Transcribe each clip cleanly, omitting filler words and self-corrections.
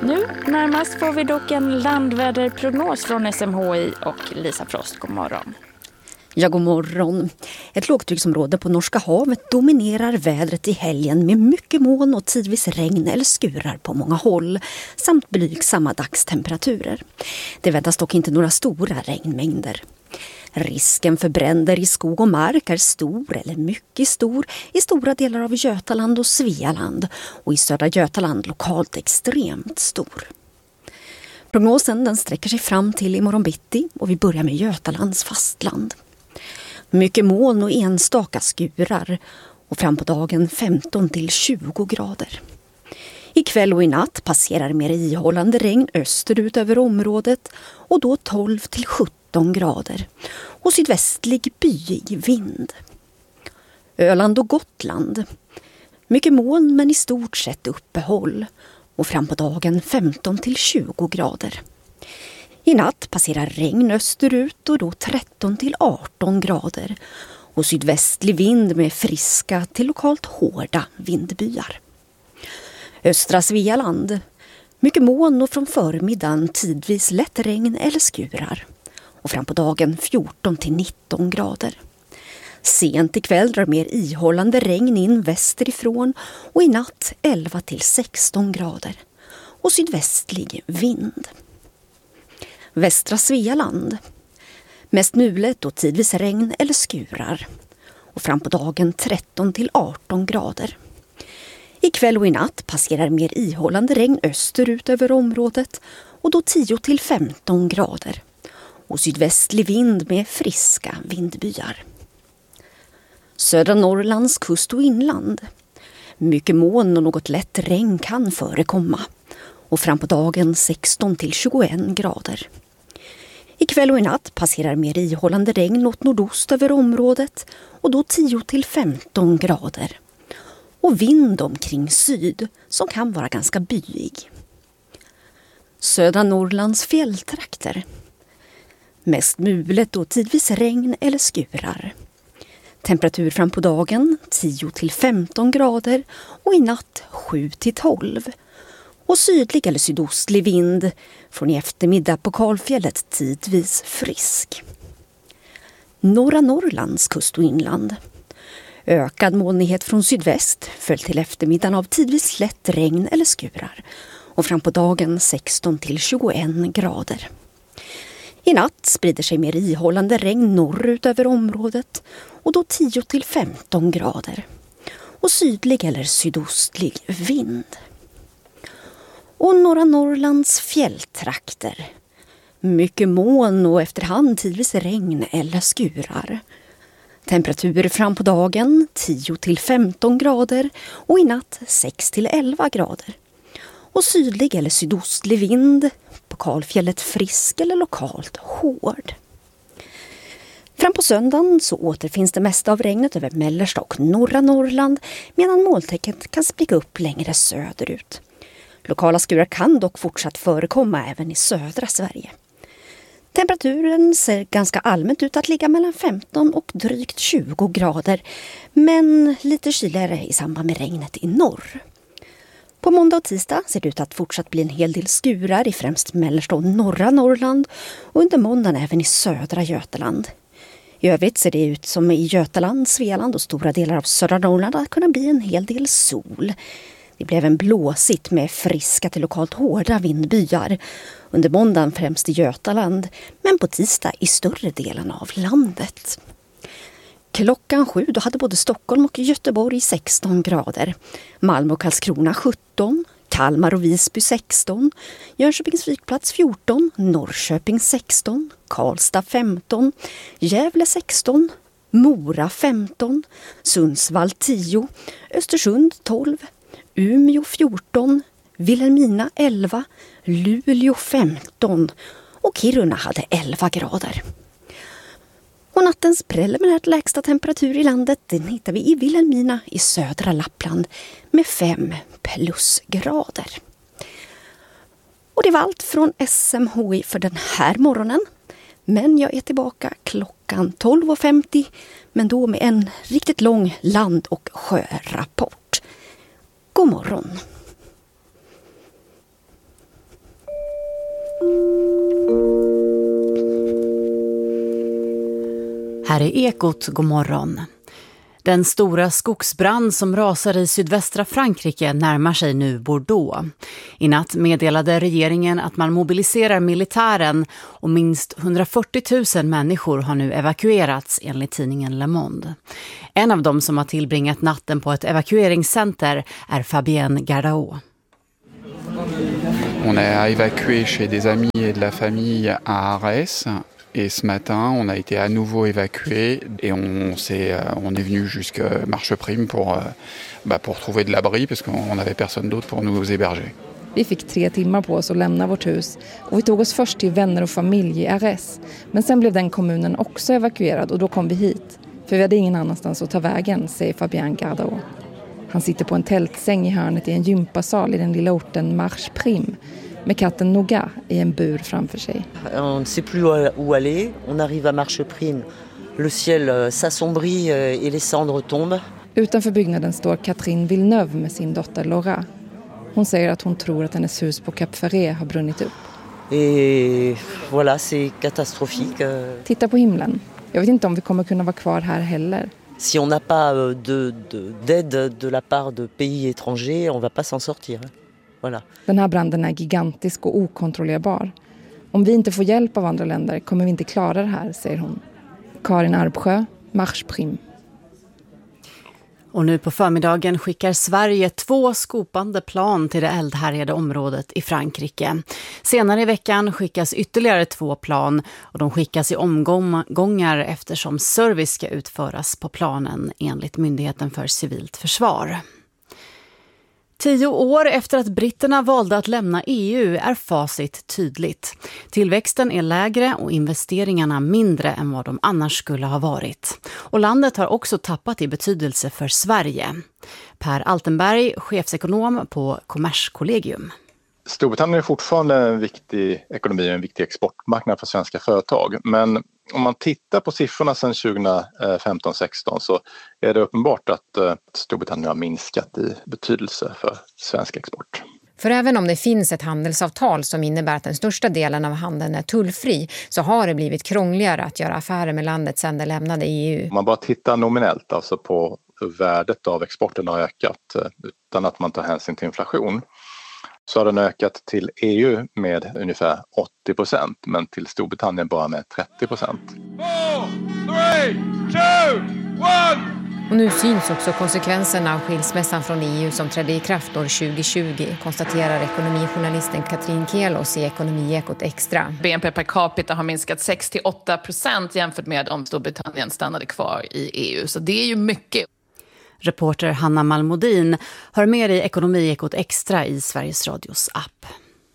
Nu närmast får vi dock en landväderprognos från SMHI och Lisa Frost. God morgon. Ja, god morgon. Ett lågtrycksområde på Norska havet dominerar vädret i helgen med mycket moln och tidvis regn eller skurar på många håll samt blygsamma dagstemperaturer. Det väntas dock inte några stora regnmängder. Risken för bränder i skog och mark är stor eller mycket stor i stora delar av Götaland och Svealand och i södra Götaland lokalt extremt stor. Prognosen den sträcker sig fram till imorgon bitti och vi börjar med Götalands fastland. Mycket moln och enstaka skurar och fram på dagen 15 till 20 grader. Ikväll och i natt passerar mer ihållande regn österut över området och då 12 till 17 grader och sydvästlig byig vind. Öland och Gotland. Mycket moln men i stort sett uppehåll och fram på dagen 15 till 20 grader. I natt passerar regn österut och då 13 till 18 grader och sydvästlig vind med friska till lokalt hårda vindbyar. Östra Svealand. Mycket moln och från förmiddagen tidvis lätt regn eller skurar och fram på dagen 14 till 19 grader. Sent ikväll drar mer ihållande regn in västerifrån och i natt 11 till 16 grader och sydvästlig vind. Västra Svealand. Mest mulet och tidvis regn eller skurar och fram på dagen 13 till 18 grader. Ikväll och i natt passerar mer ihållande regn österut över området och då 10 till 15 grader och sydvästlig vind med friska vindbyar. Södra Norrlands kust och inland. Mycket moln och något lätt regn kan förekomma och fram på dagen 16 till 21 grader. Ikväll och i natt passerar mer ihållande regn åt nordost över området och då 10 till 15 grader. Och vind omkring syd som kan vara ganska byig. Södra Norrlands fjälltrakter. Mest mulet och tidvis regn eller skurar. Temperatur fram på dagen 10 till 15 grader och i natt 7 till 12. Och sydlig eller sydostlig vind från i eftermiddag på Kalfjället tidvis frisk. Norra Norrlands kust och inland. Ökad molnighet från sydväst följt till eftermiddagen av tidvis lätt regn eller skurar och fram på dagen 16 till 21 grader. I natt sprider sig mer ihållande regn norrut över området och då 10 till 15 grader och sydlig eller sydostlig vind. Och norra Norrlands fjälltrakter. Mycket moln och efterhand tidvis regn eller skurar. Temperaturer fram på dagen 10 till 15 grader och i natt 6 till 11 grader. Och sydlig eller sydostlig vind, på Kalfjället frisk eller lokalt hård. Fram på söndagen så återfinns det mesta av regnet över mellersta och norra Norrland medan molntäcket kan spricka upp längre söderut. Lokala skurar kan dock fortsatt förekomma även i södra Sverige. Temperaturen ser ganska allmänt ut att ligga mellan 15 och drygt 20 grader, men lite kyligare i samband med regnet i norr. På måndag och tisdag ser det ut att fortsatt bli en hel del skurar i främst mellersta och norra Norrland och under måndagen även i södra Götaland. I övrigt ser det ut som i Götaland, Svealand och stora delar av södra Norrland att kunna bli en hel del sol. Det blev en blåsigt med friska till lokalt hårda vindbyar. Under måndagen främst i Götaland, men på tisdag i större delen av landet. Klockan 7 då hade både Stockholm och Göteborg 16 grader. Malmö och Karlskrona 17, Kalmar och Visby 16, Jönköpings flygplats 14, Norrköping 16, Karlstad 15, Gävle 16, Mora 15, Sundsvall 10, Östersund 12, Umeå 14, Vilhelmina 11, Luleå 15 och Kiruna hade 11 grader. Och nattens preliminärt lägsta temperatur i landet den hittar vi i Vilhelmina i södra Lappland med 5 plusgrader. Och det var allt från SMHI för den här morgonen. Men jag är tillbaka klockan 12.50 men då med en riktigt lång land- och sjörapport. God morgon! Här är Ekot, god morgon. Den stora skogsbrand som rasar i sydvästra Frankrike närmar sig nu Bordeaux. I natt meddelade regeringen att man mobiliserar militären och minst 140 000 människor har nu evakuerats enligt tidningen Le Monde. En av dem som har tillbringat natten på ett evakueringscenter är Fabienne Gardao. On a évacué chez des amis et de la famille à Arès. Et ce matin, on a été à nouveau évacué et on est venu jusqu'à Marcheprime pour trouver de l'abri parce qu'on n'avait personne d'autre pour nous héberger. Vi fick 3 timmar på oss att lämna vårt hus och vi tog oss först till vänner och familj i Arès. Men sen blev den kommunen också evakuerad och då kom vi hit. För vi hade ingen annanstans att ta vägen, säger Fabien Gardao. Han sitter på en tältsäng i hörnet i en gympasal i den lilla orten Marcheprime. Med katten Nougat i en bur framför sig. On ne sait plus où aller. On arrive à Marcheprime. Le ciel s'assombrit et les cendres tombent. Utanför byggnaden står Catherine Villeneuve med sin dotter Laura. Hon säger att hon tror att hennes hus på Cap Ferret har brunnit upp. Et voilà, c'est catastrophique. Titta på himlen. Jag vet inte om vi kommer kunna vara kvar här heller. Si on n'a pas d'aide de la part de pays étrangers, on va pas s'en sortir. Voilà. Den här branden är gigantisk och okontrollerbar. Om vi inte får hjälp av andra länder kommer vi inte klara det här, säger hon. Karin Arbsjö, Marcheprime. Och nu på förmiddagen skickar Sverige 2 skopande plan till det eldhärjade området i Frankrike. Senare i veckan skickas ytterligare 2 plan och de skickas i omgångar eftersom service ska utföras på planen enligt Myndigheten för civilt försvar. 10 år efter att britterna valde att lämna EU är facit tydligt. Tillväxten är lägre och investeringarna mindre än vad de annars skulle ha varit. Och landet har också tappat i betydelse för Sverige. Per Altenberg, chefsekonom på Kommerskollegium. Storbritannien är fortfarande en viktig ekonomi och en viktig exportmarknad för svenska företag. Men om man tittar på siffrorna sedan 2015-16 så är det uppenbart att Storbritannien har minskat i betydelse för svensk export. För även om det finns ett handelsavtal som innebär att den största delen av handeln är tullfri så har det blivit krångligare att göra affärer med landet sedan det lämnade EU. Om man bara tittar nominellt, alltså på värdet av exporten har ökat utan att man tar hänsyn till inflation. Så har den ökat till EU med ungefär 80%, men till Storbritannien bara med 30%. 4, 3, 2, 1! Och nu syns också konsekvenserna av skilsmässan från EU som trädde i kraft år 2020, konstaterar ekonomijournalisten Katrin Kelos i Ekonomiekot Extra. BNP per capita har minskat 6-8% jämfört med om Storbritannien stannade kvar i EU. Så det är ju mycket. Reporter Hanna Malmodin hör mer i Ekonomiekot Extra i Sveriges Radios app.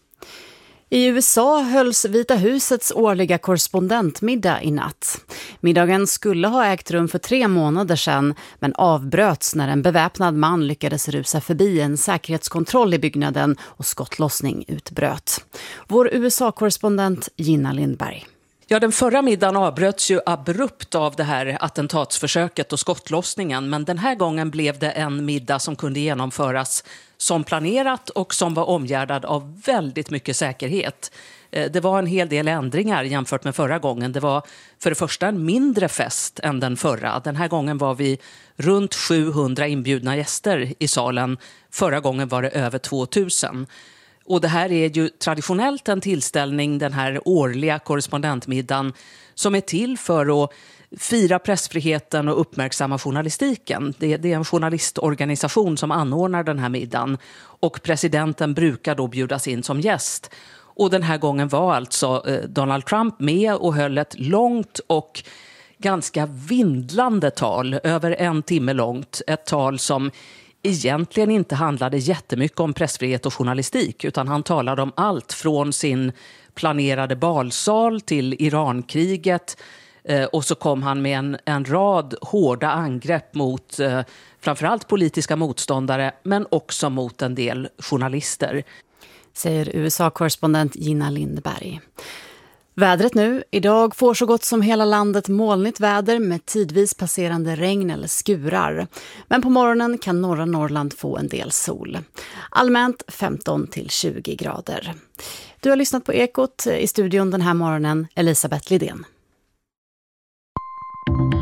I USA hölls Vita husets årliga korrespondentmiddag i natt. Middagen skulle ha ägt rum för 3 månader sedan men avbröts när en beväpnad man lyckades rusa förbi en säkerhetskontroll i byggnaden och skottlossning utbröt. Vår USA-korrespondent Gina Lindberg. Ja, den förra middagen avbröts ju abrupt av det här attentatsförsöket och skottlossningen. Men den här gången blev det en middag som kunde genomföras som planerat och som var omgärdad av väldigt mycket säkerhet. Det var en hel del ändringar jämfört med förra gången. Det var för det första en mindre fest än den förra. Den här gången var vi runt 700 inbjudna gäster i salen. Förra gången var det över 2000. Och det här är ju traditionellt en tillställning, den här årliga korrespondentmiddagen, som är till för att fira pressfriheten och uppmärksamma journalistiken. Det är en journalistorganisation som anordnar den här middagen och presidenten brukar då bjudas in som gäst. Och den här gången var alltså Donald Trump med och höll ett långt och ganska vindlande tal, över 1 timme långt. Ett tal som egentligen inte handlade jättemycket om pressfrihet och journalistik, utan han talade om allt från sin planerade balsal till Irankriget, och så kom han med en rad hårda angrepp mot framförallt politiska motståndare men också mot en del journalister. Säger USA-korrespondent Gina Lindberg. Vädret nu. Idag får så gott som hela landet molnigt väder med tidvis passerande regn eller skurar. Men på morgonen kan norra Norrland få en del sol. Allmänt 15-20 grader. Du har lyssnat på Ekot, i studion den här morgonen, Elisabeth Lidén.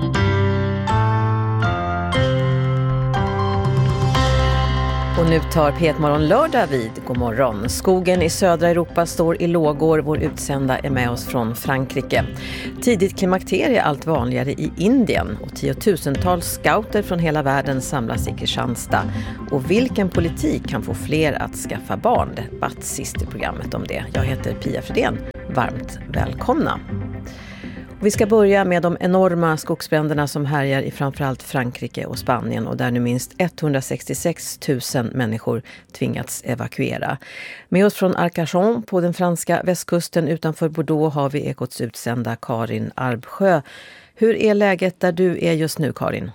Och nu tar P1 Morgon lördag vid. God morgon. Skogen i södra Europa står i lågor. Vår utsända är med oss från Frankrike. Tidigt klimakterie är allt vanligare i Indien. Och tiotusentals scouter från hela världen samlas i Kristianstad. Och vilken politik kan få fler att skaffa barn? Debatt sist i programmet om det. Jag heter Pia Fredén. Varmt välkomna. Vi ska börja med de enorma skogsbränderna som härjar i framförallt Frankrike och Spanien och där nu minst 166 000 människor tvingats evakuera. Med oss från Arcachon på den franska västkusten utanför Bordeaux har vi Ekots utsända Karin Arbsjö. Hur är läget där du är just nu, Karin?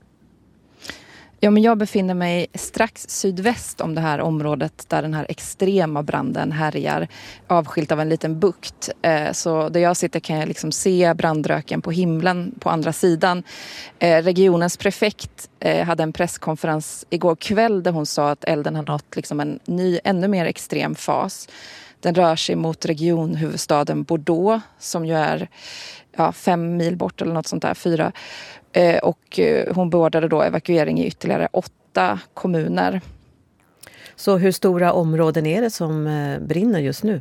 Ja, men jag befinner mig strax sydväst om det här området där den här extrema branden härjar, avskilt av en liten bukt. Så där jag sitter kan jag liksom se brandröken på himlen på andra sidan. Regionens prefekt hade en presskonferens igår kväll där hon sa att elden har nått liksom en ny, ännu mer extrem fas. Den rör sig mot regionhuvudstaden Bordeaux som ju är 5 mil bort eller något sånt där, 4. Och hon beordrade då evakuering i ytterligare 8 kommuner. Så hur stora områden är det som brinner just nu?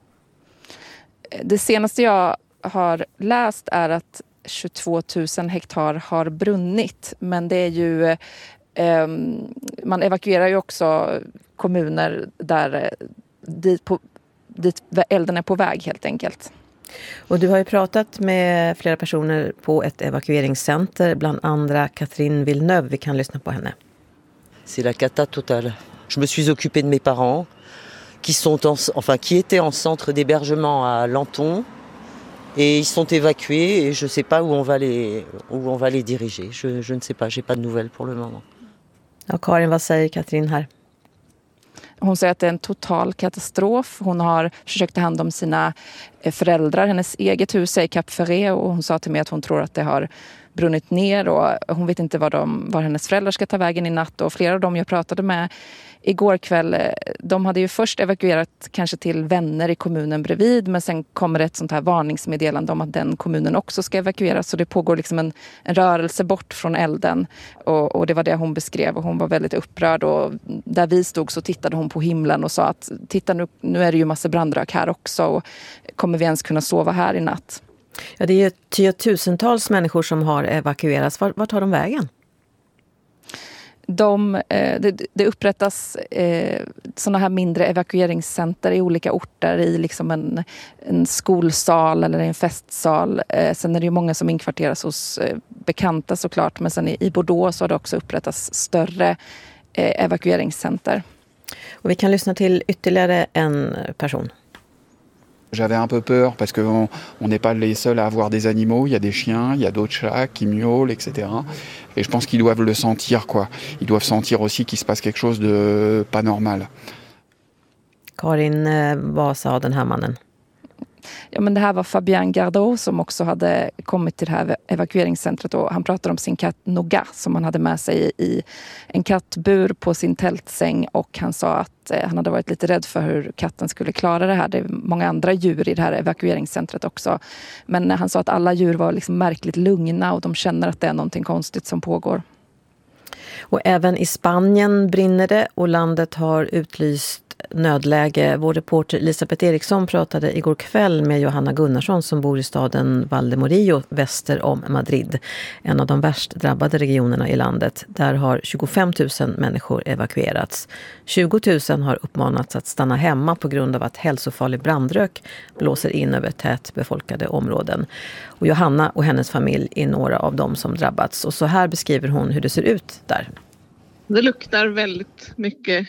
Det senaste jag har läst är att 22 000 hektar har brunnit. Men det är ju, man evakuerar ju också kommuner där dit elden är på väg helt enkelt. Och du har ju pratat med flera personer på ett evakueringscenter, bland andra Catherine Villeneuve. Vi kan lyssna på henne. C'est la cata totale. Je me suis occupée de mes parents qui étaient en centre d'hébergement à Lanton et ils sont évacués et je sais pas où on va les diriger. Je ne sais pas, j'ai pas de nouvelles pour le moment. Ja, Karin, vad säger Catherine här? Hon säger att det är en total katastrof. Hon har försökt ta hand om sina föräldrar. Hennes eget hus är i Cap Ferret och hon sa till mig att hon tror att det har brunnit ner och hon vet inte var hennes föräldrar ska ta vägen i natt. Och flera av dem jag pratade med igår kväll, de hade ju först evakuerat kanske till vänner i kommunen bredvid, men sen kommer ett sånt här varningsmeddelande om att den kommunen också ska evakueras. Så det pågår liksom en rörelse bort från elden och det var det hon beskrev och hon var väldigt upprörd och där vi stod så tittade hon på himlen och sa att titta nu är det ju massa brandrök här också och kommer vi ens kunna sova här i natt? Ja, det är ju tiotusentals människor som har evakuerats. Vart tar de vägen? Det upprättas såna här mindre evakueringscenter i olika orter i liksom en skolsal eller en festsal. Sen är det ju många som inkvarteras hos bekanta såklart, men sen i Bordeaux så har det också upprättats större evakueringscenter. Och vi kan lyssna till ytterligare en person. J'avais un peu peur parce qu'on n'est pas les seuls à avoir des animaux. Il y a des chiens, il y a d'autres chats qui miaulent, etc. Et je pense qu'ils doivent le sentir, quoi. Ils doivent sentir aussi qu'il se passe quelque chose de pas normal. Karin, vad sa den här mannen? Ja, men det här var Fabien Gardot som också hade kommit till det här evakueringscentret och han pratade om sin katt Noga som han hade med sig i en kattbur på sin tältsäng och han sa att han hade varit lite rädd för hur katten skulle klara det här. Det är många andra djur i det här evakueringscentret också. Men han sa att alla djur var liksom märkligt lugna och de känner att det är någonting konstigt som pågår. Och även i Spanien brinner det och landet har utlyst nödläge. Vår reporter Elisabeth Eriksson pratade igår kväll med Johanna Gunnarsson som bor i staden Valdemorillo väster om Madrid. En av de värst drabbade regionerna i landet. Där har 25 000 människor evakuerats. 20 000 har uppmanats att stanna hemma på grund av att hälsofarlig brandrök blåser in över tätt befolkade områden. Och Johanna och hennes familj är några av dem som drabbats. Och så här beskriver hon hur det ser ut där. Det luktar väldigt mycket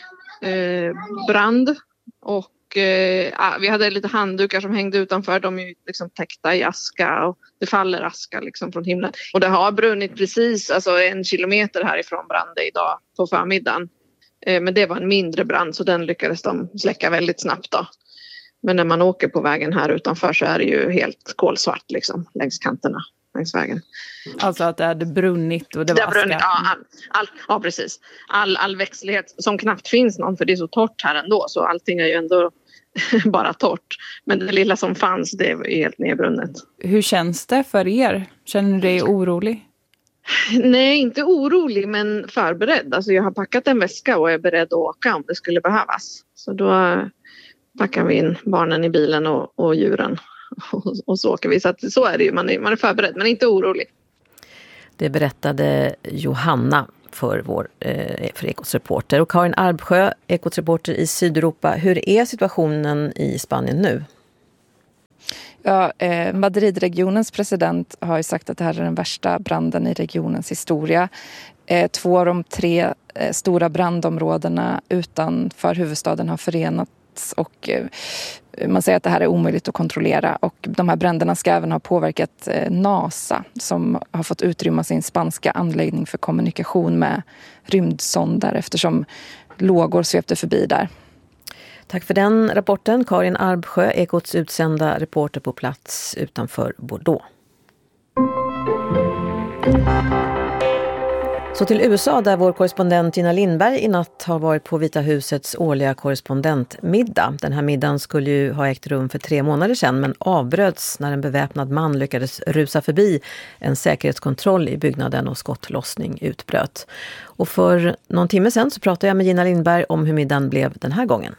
brand och vi hade lite handdukar som hängde utanför. De är liksom täckta i aska och det faller aska liksom från himlen. Och det har brunnit precis 1 kilometer härifrån brand idag på förmiddagen. Men det var en mindre brand så den lyckades de släcka väldigt snabbt då. Men när man åker på vägen här utanför så är det ju helt kolsvart liksom längs kanterna. Längs vägen. Alltså att det hade brunnit och det var brunnit, ja, precis. All växtlighet som knappt finns någon för det är så torrt här ändå så allting är ju ändå bara torrt. Men det lilla som fanns det är helt nedbrunnet. Hur känns det för er? Känner du dig orolig? Nej, inte orolig men förberedd. Alltså jag har packat en väska och är beredd att åka om det skulle behövas. Så då packar vi in barnen i bilen och djuren och så åker vi. Så, så är det ju, man är förberedd men inte orolig. Det berättade Johanna för Ekots reporter. Och Karin Arbsjö, Ekots reporter i Sydeuropa. Hur är situationen i Spanien nu? Ja, Madridregionens president har ju sagt att det här är den värsta branden i regionens historia. 2 av de 3 stora brandområdena utanför huvudstaden har förenats och man säger att det här är omöjligt att kontrollera. Och de här bränderna ska även ha påverkat NASA som har fått utrymma sin spanska anläggning för kommunikation med rymdsonder eftersom lågor svepte förbi där. Tack för den rapporten, Karin Arbsjö, Ekots utsända reporter på plats utanför Bordeaux. Så till USA där vår korrespondent Gina Lindberg i natt har varit på Vita husets årliga korrespondentmiddag. Den här middagen skulle ju ha ägt rum för 3 månader sedan men avbröts när en beväpnad man lyckades rusa förbi en säkerhetskontroll i byggnaden och skottlossning utbröt. Och för någon timme sedan så pratade jag med Gina Lindberg om hur middagen blev den här gången.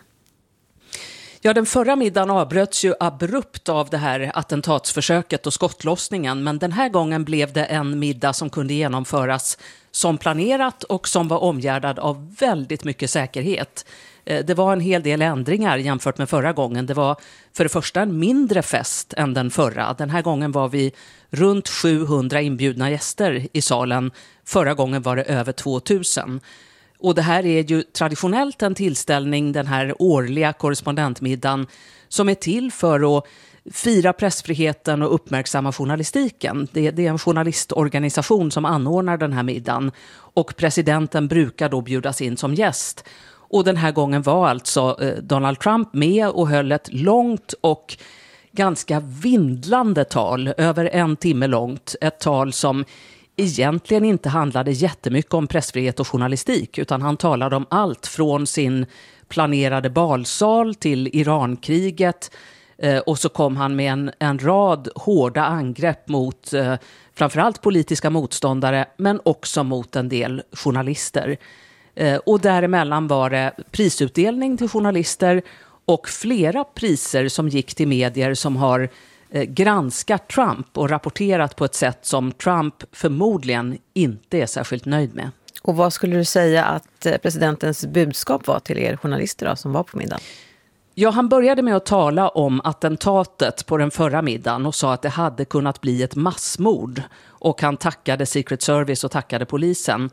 Ja, den förra middagen avbröts ju abrupt av det här attentatsförsöket och skottlossningen, men den här gången blev det en middag som kunde genomföras som planerat och som var omgärdad av väldigt mycket säkerhet. Det var en hel del ändringar jämfört med förra gången. Det var för det första en mindre fest än den förra. Den här gången var vi runt 700 inbjudna gäster i salen. Förra gången var det över 2000. Och det här är ju traditionellt en tillställning, den här årliga korrespondentmiddagen, som är till för att fira pressfriheten och uppmärksamma journalistiken. Det är en journalistorganisation som anordnar den här middagen och presidenten brukar då bjudas in som gäst. Och den här gången var alltså Donald Trump med och höll ett långt och ganska vindlande tal, över 1 timme långt. Ett tal som egentligen inte handlade jättemycket om pressfrihet och journalistik, utan han talade om allt från sin planerade balsal till Irankriget, och så kom han med en rad hårda angrepp mot framförallt politiska motståndare men också mot en del journalister. Och däremellan var det prisutdelning till journalister och flera priser som gick till medier som har granskat Trump och rapporterat på ett sätt som Trump förmodligen inte är särskilt nöjd med. Och vad skulle du säga att presidentens budskap var till er journalister då, som var på middagen? Ja, han började med att tala om attentatet på den förra middagen och sa att det hade kunnat bli ett massmord. Och han tackade Secret Service och tackade polisen.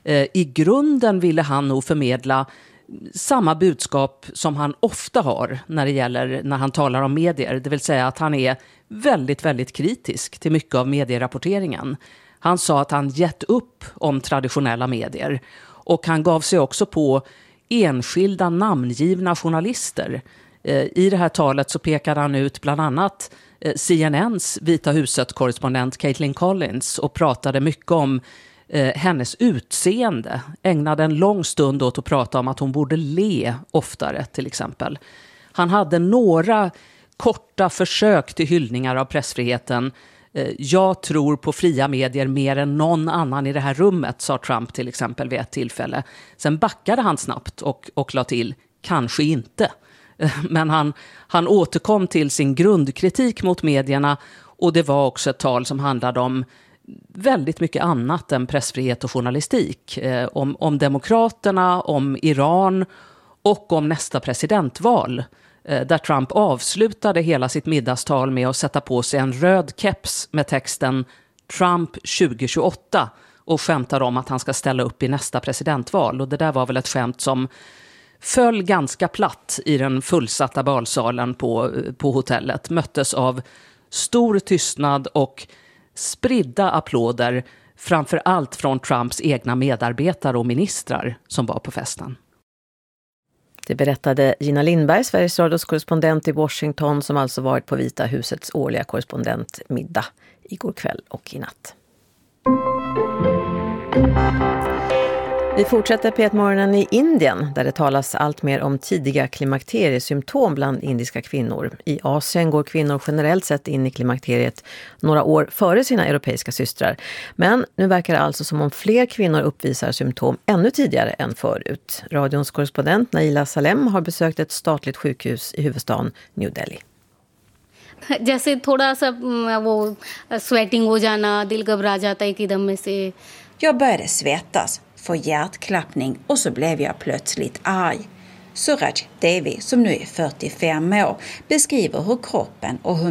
I grunden ville han nog förmedla samma budskap som han ofta har när han talar om medier. Det vill säga att han är väldigt, väldigt kritisk till mycket av medierapporteringen. Han sa att han gett upp om traditionella medier. Och han gav sig också på enskilda namngivna journalister. I det här talet så pekade han ut bland annat CNNs Vita huset-korrespondent Caitlin Collins och pratade mycket om hennes utseende. Ägnade en lång stund åt att prata om att hon borde le oftare till exempel. Han hade några korta försök till hyllningar av pressfriheten. Jag tror på fria medier mer än någon annan i det här rummet, sa Trump till exempel vid ett tillfälle. Sen backade han snabbt och la till, kanske inte. Men han återkom till sin grundkritik mot medierna och det var också ett tal som handlade om väldigt mycket annat än pressfrihet och journalistik. Om demokraterna, om Iran och om nästa presidentval. Där Trump avslutade hela sitt middagstal med att sätta på sig en röd keps med texten Trump 2028 och skämtade om att han ska ställa upp i nästa presidentval. Och det där var väl ett skämt som föll ganska platt i den fullsatta balsalen på hotellet. Möttes av stor tystnad och spridda applåder, framför allt från Trumps egna medarbetare och ministrar som var på festen. Det berättade Gina Lindberg, Sveriges Radios korrespondent i Washington, som alltså varit på Vita husets årliga korrespondentmiddag igår kväll och i natt. Vi fortsätter P1-morgonen i Indien där det talas allt mer om tidiga klimakteriesymptom bland indiska kvinnor. I Asien går kvinnor generellt sett in i klimakteriet några år före sina europeiska systrar. Men nu verkar det alltså som om fler kvinnor uppvisar symptom ännu tidigare än förut. Radions korrespondent Naila Salem har besökt ett statligt sjukhus i huvudstaden New Delhi. जैसे थोड़ा सा वो स्वेटिंग हो जाना, दिल घबरा जाता है एकदम में से. Jag började svettas, få hjärtklappning och så blev jag plötsligt arg. Suraj Devi, som nu är 45 år, beskriver hur kroppen och